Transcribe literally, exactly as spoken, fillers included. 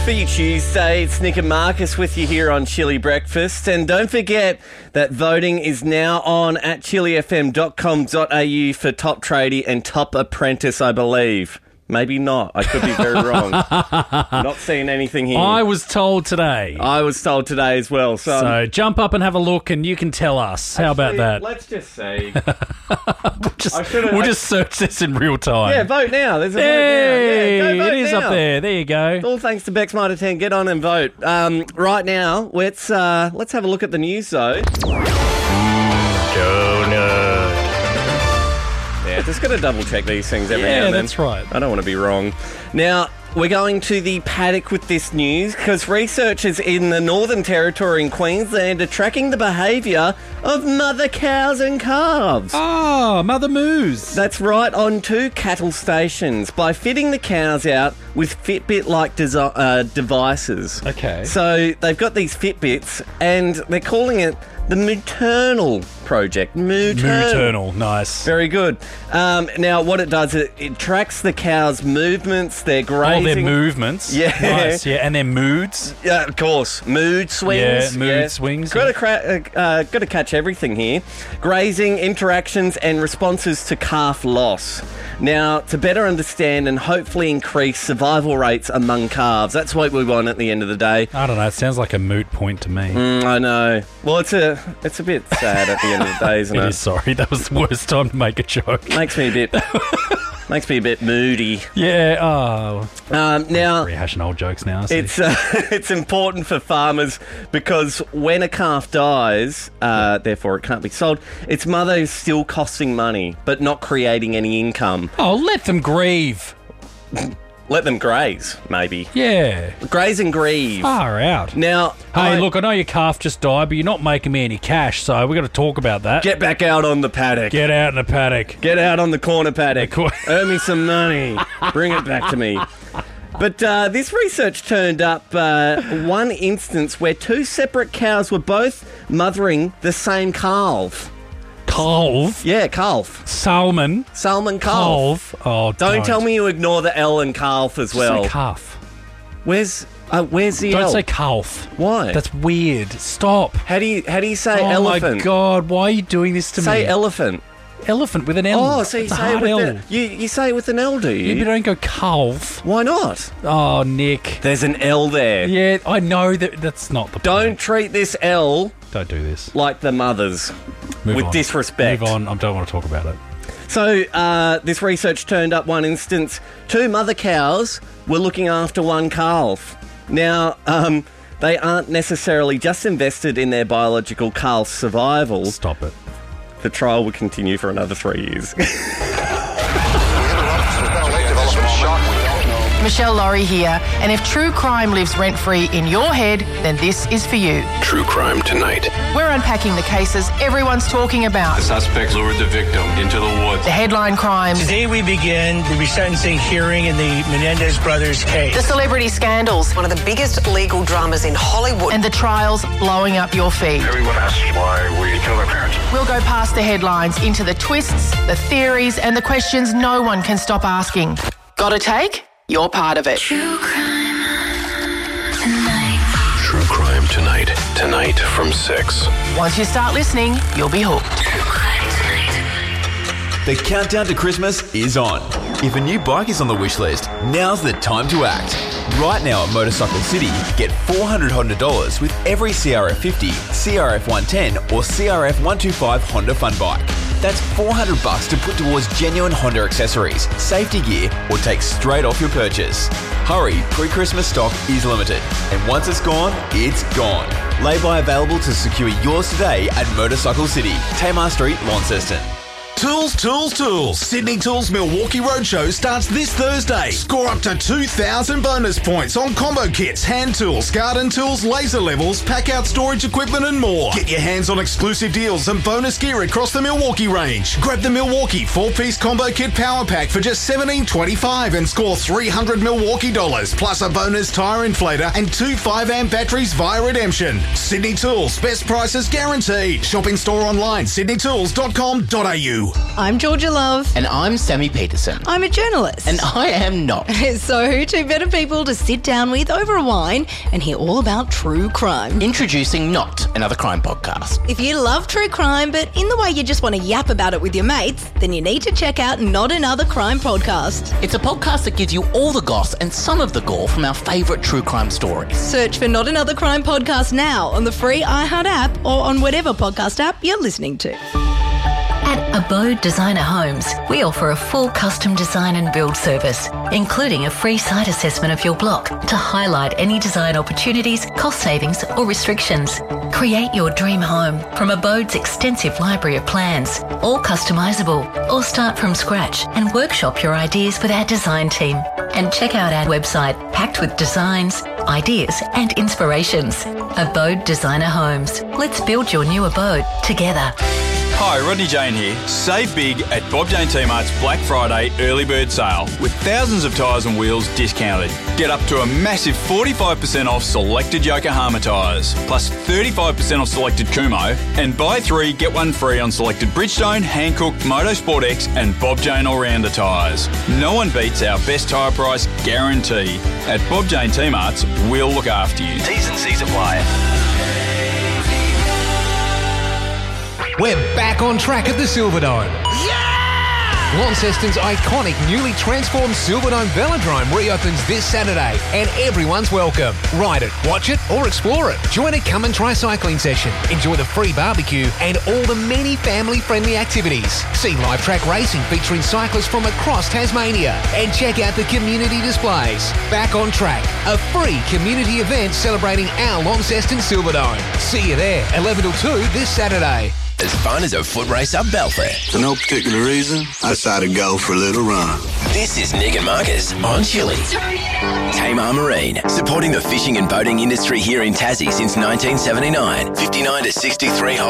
for you Tuesday. It's Nick and Marcus with you here on Chili Breakfast. And don't forget that voting is now on at chili f m dot com dot a u for Top Tradie and Top Apprentice, I believe. Maybe not. I could be very wrong. Not seeing anything here. I was told today. I was told today as well. So, so jump up and have a look and you can tell us. How actually, about that? Let's just see. we'll just, I, we'll just search this in real time. Yeah, vote now. There's a hey, vote now. Yeah, go vote it is now. up there. There you go. All thanks to Bex Mitre ten. Get on and vote. Um, right now, let's uh, let's have a look at the news though. Donut. Yeah, just got to double check these things every Yeah, now and then. that's right. I don't want to be wrong. Now, we're going to the paddock with this news because researchers in the Northern Territory in Queensland are tracking the behaviour of mother cows and calves. Oh, Mother Moose. That's right, on two cattle stations by fitting the cows out with Fitbit-like desi- uh, devices. Okay. So they've got these Fitbits and they're calling it the Maternal Project. Maternal. Maternal. Nice. Very good. Um, now, what it does, it, it tracks the cows' movements, their grazing. All their movements. Yeah. Nice, yeah. And their moods. Yeah, of course. Mood swings. Yeah, mood swings, Got yeah. to cra- uh, uh, got to catch everything here. Grazing, interactions, and responses to calf loss. Now, to better understand and hopefully increase survival rates among calves. That's what we want at the end of the day. I don't know. It sounds like a moot point to me. Mm, I know. Well, it's a it's a bit sad at the end of the day, isn't it? It is, sorry. That was the worst time to make a joke. Makes me a bit makes me a bit moody. Yeah, oh. Um, now, Rehashing old jokes now. I see. it's uh, it's important for farmers because when a calf dies, uh, therefore it can't be sold, its mother is still costing money but not creating any income. Oh, let them grieve. Let them graze, maybe. Yeah. Graze and grieve. Far out. Now, Hey, I- look, I know your calf just died, but you're not making me any cash, so we've got to talk about that. Get back out on the paddock. Get out in the paddock. Get out on the corner paddock. The cor- Earn me some money. Bring it back to me. But uh, this research turned up uh, one instance where two separate cows were both mothering the same calf. Calf. Yeah, calf. Salmon. Salmon calf. Calf. Oh, Don't, don't tell me you ignore the L and calf as Just well. say calf. Where's uh, where's the Don't L? say calf. Why? That's weird. Stop. how do you how do you say oh elephant? my God, why are you doing this to Say me? elephant. Elephant with an L. Oh, so you It's a say it hard with L. the, you you say it with an L, do you? Yeah, but don't go calf. Why not? Oh, Nick. There's an L there. Yeah, I know that that's not the Don't point. treat this L Don't do this. like the mothers. Move with on. disrespect. Move on. I don't want to talk about it. So, uh, this research turned up one instance. Two mother cows were looking after one calf. Now, um, they aren't necessarily just invested in their biological calf's survival. Stop it. The trial will continue for another three years. Michelle Laurie here, and if true crime lives rent-free in your head, then this is for you. True crime tonight. We're unpacking the cases everyone's talking about. The suspect lured the victim into the woods. The headline crimes, Today we begin the resentencing hearing in the Menendez brothers case. the celebrity scandals, One of the biggest legal dramas in Hollywood. and the trials blowing up your feed. Everyone asks why we killed our parents. We'll go past the headlines into the twists, the theories, and the questions no one can stop asking. Got a take? You're part of it. True crime tonight. Tonight from six. Once you start listening, you'll be hooked. The countdown to Christmas is on. If a new bike is on the wish list, now's the time to act. Right now at Motorcycle City, get four hundred Honda dollars with every C R F fifty, C R F one ten or C R F one twenty-five Honda Fun Bike. That's four hundred bucks to put towards genuine Honda accessories, safety gear or take straight off your purchase. Hurry, pre-Christmas stock is limited. And once it's gone, it's gone. Lay-by available to secure yours today at Motorcycle City, Tamar Street, Launceston. Tools, tools, tools. Sydney Tools Milwaukee Roadshow starts this Thursday. Score up to two thousand bonus points on combo kits, hand tools, garden tools, laser levels, pack-out storage equipment and more. Get your hands on exclusive deals and bonus gear across the Milwaukee range. Grab the Milwaukee four-piece combo kit power pack for just seventeen twenty-five and score three hundred Milwaukee dollars plus a bonus tyre inflator and two five amp batteries via redemption. Sydney Tools, best prices guaranteed. Shopping store online, sydney tools dot com dot a u. I'm Georgia Love. And I'm Sammy Peterson. I'm a journalist. And I am not. So, two better people to sit down with over a wine and hear all about true crime. Introducing Not, another crime podcast. If you love true crime, but in the way you just want to yap about it with your mates, then you need to check out Not Another Crime Podcast. It's a podcast that gives you all the goss and some of the gore from our favourite true crime stories. Search for Not Another Crime Podcast now on the free iHeart app or on whatever podcast app you're listening to. At Abode Designer Homes, we offer a full custom design and build service, including a free site assessment of your block to highlight any design opportunities, cost savings or restrictions. Create your dream home from Abode's extensive library of plans, all customisable, or start from scratch and workshop your ideas with our design team. And check out our website packed with designs, ideas and inspirations. Abode Designer Homes. Let's build your new abode together. Hi, Rodney Jane here. Save big at Bob Jane T-Mart's Black Friday early bird sale with thousands of tyres and wheels discounted. Get up to a massive forty-five percent off selected Yokohama tyres, plus thirty-five percent off selected Kumho, and buy three, get one free on selected Bridgestone, Hankook, Motorsport X and Bob Jane All-Rounder tyres. No one beats our best tyre price guarantee. At Bob Jane T-Mart's, we'll look after you. T's and C's apply. We're back on track at the Silverdome. Yeah! Launceston's iconic newly transformed Silverdome Velodrome reopens this Saturday and everyone's welcome. Ride it, watch it or explore it. Join a come and try cycling session. Enjoy the free barbecue and all the many family-friendly activities. See live track racing featuring cyclists from across Tasmania and check out the community displays. Back on track, a free community event celebrating our Launceston Silverdome. See you there, eleven till two this Saturday. As fun as a foot race up Belfair. For no particular reason, I decided to go for a little run. This is Nick and Marcus on Chili. Tamar Marine, supporting the fishing and boating industry here in Tassie since nineteen seventy-nine. fifty-nine to sixty-three